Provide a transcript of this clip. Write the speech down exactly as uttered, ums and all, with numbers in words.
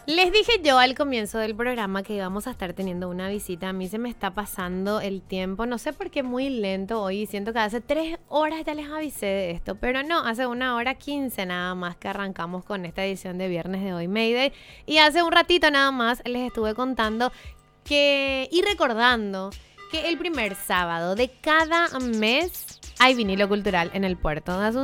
Les dije yo al comienzo del programa que íbamos a estar teniendo una visita. A mí se me está pasando el tiempo, no sé por qué muy lento hoy. Siento que hace tres horas ya les avisé de esto, pero no, hace una hora quince nada más que arrancamos con esta edición de viernes de Hoy Mayday. Y hace un ratito nada más les estuve contando que y recordando que el primer sábado de cada mes hay vinilo cultural en el puerto de Asunción.